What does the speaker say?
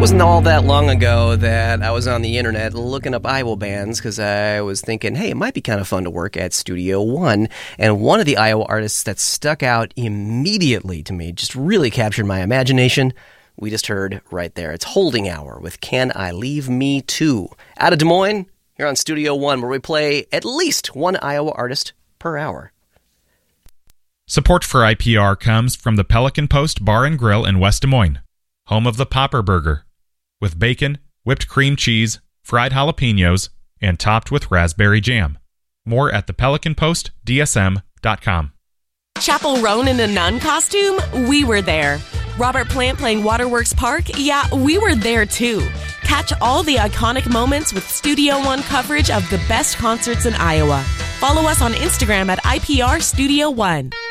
Wasn't all that long ago that I was on the internet looking up Iowa bands because I was thinking, hey, it might be kind of fun to work at Studio One. And one of the Iowa artists that stuck out immediately to me, just really captured my imagination, we just heard right there. It's Holding Hour with Can I Leave Me Too? Out of Des Moines, here on Studio One, where we play at least one Iowa artist per hour. Support for IPR comes from the Pelican Post Bar and Grill in West Des Moines, home of the Popper Burger, with bacon, whipped cream cheese, fried jalapenos, and topped with raspberry jam. More at thepelicanpostdsm.com. Chappell Roan in a nun costume? We were there. Robert Plant playing Waterworks Park? Yeah, we were there too. Catch all the iconic moments with Studio One coverage of the best concerts in Iowa. Follow us on Instagram at IPR Studio One.